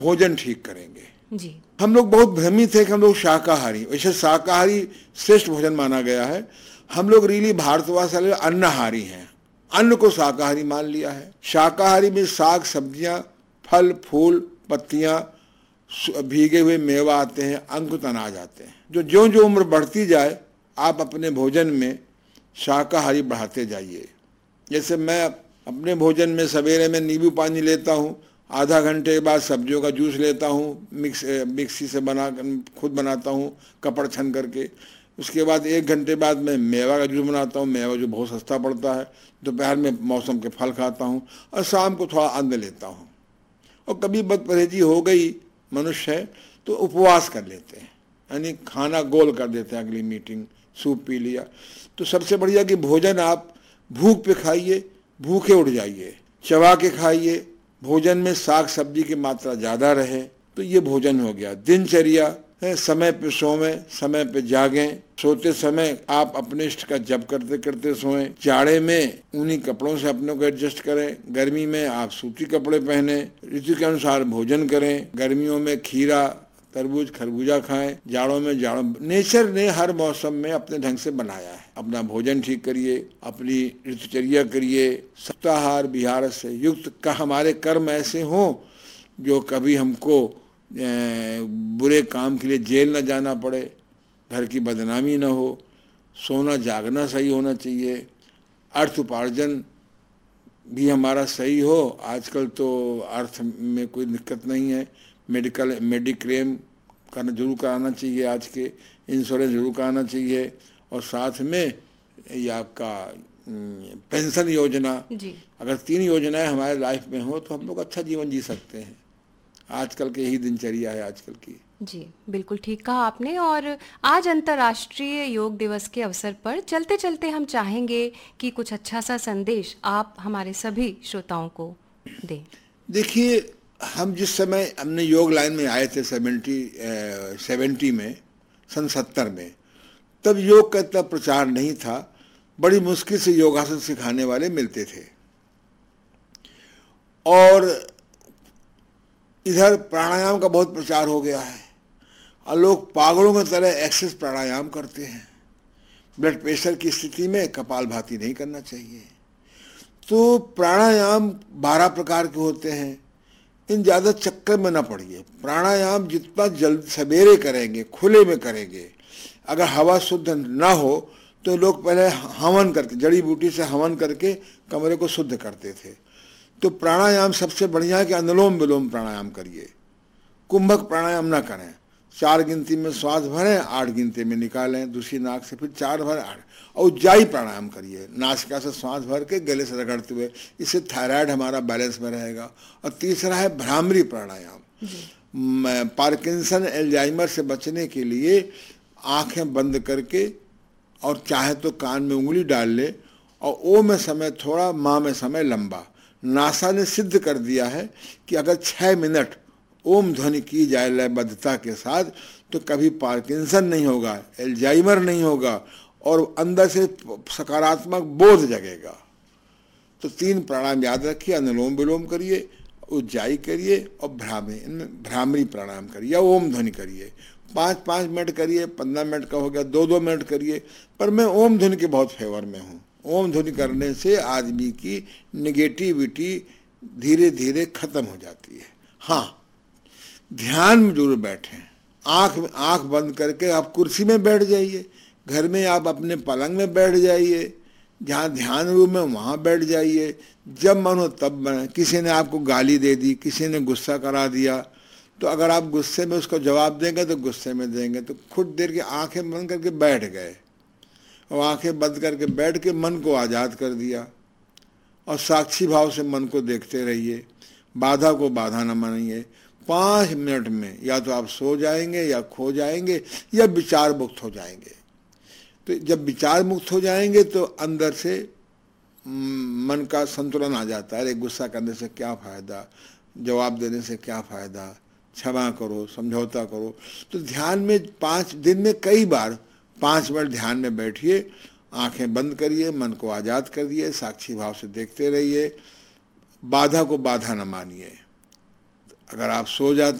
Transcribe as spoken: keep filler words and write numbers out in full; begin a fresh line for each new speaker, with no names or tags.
भोजन ठीक करेंगे।
जी।
हम लोग बहुत भ्रमित है कि हम लोग शाकाहारी, वैसे शाकाहारी श्रेष्ठ भोजन माना गया है। हम लोग रियली भारतवासी वाले अन्नहारी हैं, अन्न को शाकाहारी मान लिया है। शाकाहारी में साग सब्जियां, फल फूल, पत्तियां, भीगे हुए मेवा आते हैं, अंकुरित अनाज आते हैं। जो ज्यों ज्यों उम्र बढ़ती जाए आप अपने भोजन में शाकाहारी बढ़ाते जाइए। जैसे मैं अपने भोजन में सवेरे में नींबू पानी लेता हूँ, आधा घंटे के बाद सब्जियों का जूस लेता हूँ, मिक्स मिक्सी से बना खुद बनाता हूँ कपड़ छन करके। उसके बाद एक घंटे बाद मैं मेवा का जूस बनाता हूँ, मेवा जो बहुत सस्ता पड़ता है। दोपहर में मौसम के फल खाता हूँ और शाम को थोड़ा अन्न लेता हूँ। और कभी बदपरहेजी हो गई मनुष्य है तो उपवास कर लेते हैं, यानी खाना गोल कर देते हैं, अगली मीटिंग सूप पी लिया। तो सबसे बढ़िया कि भोजन आप भूख पे खाइए, भूखे उठ जाइए, चबा के खाइए, भोजन में साग सब्जी की मात्रा ज़्यादा रहे, तो ये भोजन हो गया। दिनचर्या है, समय पे सोवें, समय पे जागें, सोते समय आप अपने इष्ट का जप करते करते सोएं। जाड़े में ऊनी कपड़ों से अपने को एडजस्ट करें, गर्मी में आप सूती कपड़े पहने, ऋतु के अनुसार भोजन करें। गर्मियों में खीरा, तरबूज, खरबूजा खाएं, जाड़ों में जाड़ों। नेचर ने हर मौसम में अपने ढंग से बनाया है। अपना भोजन ठीक करिए, अपनी ऋतुचर्या करिए, सप्ताहार विहार से युक्त का हमारे कर्म ऐसे हों जो कभी हमको बुरे काम के लिए जेल न जाना पड़े, घर की बदनामी न हो, सोना जागना सही होना चाहिए, अर्थ उपार्जन भी हमारा सही हो। आजकल तो अर्थ में कोई दिक्कत नहीं है, मेडिकल मेडिक्लेम करना जरूर कराना चाहिए, आज के इंश्योरेंस जरूर कराना चाहिए। और साथ में ये आपका पेंशन योजना, अगर तीन योजनाएं हमारे लाइफ में हो तो हम लोग अच्छा जीवन जी सकते हैं। आजकल के यही दिनचर्या है आजकल की।
जी बिल्कुल ठीक कहा आपने। और आज अंतर्राष्ट्रीय योग दिवस के अवसर पर चलते चलते हम चाहेंगे कि कुछ अच्छा सा संदेश आप हमारे सभी श्रोताओं को दें।
देखिए, हम जिस समय हमने योग लाइन में आए थे सेवेंटी सेवेंटी में, सन सत्तर में, तब योग का इतना प्रचार नहीं था। बड़ी मुश्किल से योगासन सिखाने वाले मिलते थे। और इधर प्राणायाम का बहुत प्रचार हो गया है और लोग पागलों की तरह एक्सेस प्राणायाम करते हैं। ब्लड प्रेशर की स्थिति में कपालभाति नहीं करना चाहिए। तो प्राणायाम बारह प्रकार के होते हैं, इन ज़्यादा चक्कर में ना पड़िए। प्राणायाम जितना जल्द सवेरे करेंगे, खुले में करेंगे। अगर हवा शुद्ध ना हो तो लोग पहले हवन करके, जड़ी बूटी से हवन करके कमरे को शुद्ध करते थे। तो प्राणायाम सबसे बढ़िया है कि अनुलोम विलोम प्राणायाम करिए, कुंभक प्राणायाम ना करें। चार गिनती में श्वास भरें, आठ गिनती में निकालें दूसरी नाक से, फिर चार भरें, आठ। और उज्जाई प्राणायाम करिए, नासिका से श्वास भर के गले से रगड़ते हुए। इससे थायराइड हमारा बैलेंस में रहेगा। और तीसरा है भ्रामरी प्राणायाम। पार्किंसन, एल्जाइमर से बचने के लिए आंखें बंद करके और चाहे तो कान में उंगली डाल ले और ओ में समय थोड़ा, माँ में समय लंबा। नासा ने सिद्ध कर दिया है कि अगर छः मिनट ओम ध्वनि की जाए लयबद्धता के साथ तो कभी पार्किंसन नहीं होगा, एल्जाइमर नहीं होगा और अंदर से सकारात्मक बोध जगेगा। तो तीन प्राणायाम याद रखिए, अनुलोम विलोम करिए, उज्जाई करिए और भ्रामरी, इनमें भ्रामरी प्राणायाम करिए या ओम ध्वनि करिए। पाँच पाँच मिनट करिए, पंद्रह मिनट का हो गया, दो दो मिनट करिए। पर मैं ओम ध्वनि के बहुत फेवर में हूँ। ओम ध्वनि करने से आदमी की नेगेटिविटी धीरे धीरे खत्म हो जाती है। हाँ, ध्यान में जरूर बैठें। आँख आँख बंद करके आप कुर्सी में बैठ जाइए, घर में आप अपने पलंग में बैठ जाइए, जहाँ ध्यान रूम है वहाँ बैठ जाइए। जब मन हो तब बने। किसी ने आपको गाली दे दी, किसी ने गुस्सा करा दिया, तो अगर आप गुस्से में उसको जवाब देंगे तो गुस्से में देंगे। तो कुछ देर की आंखें बंद करके बैठ गए और आंखें बंद करके बैठ के मन को आज़ाद कर दिया और साक्षी भाव से मन को देखते रहिए। बाधा को बाधा न मानिए। पाँच मिनट में या तो आप सो जाएंगे या खो जाएंगे या विचार मुक्त हो जाएंगे। तो जब विचार मुक्त हो जाएंगे तो अंदर से मन का संतुलन आ जाता है। अरे गुस्सा करने से क्या फ़ायदा, जवाब देने से क्या फ़ायदा, क्षमा करो, समझौता करो। तो ध्यान में पाँच दिन में कई बार पाँच मिनट ध्यान में बैठिए, आंखें बंद करिए, मन को आज़ाद कर दिए, साक्षी भाव से देखते रहिए, बाधा को बाधा न मानिए। अगर आप सो जा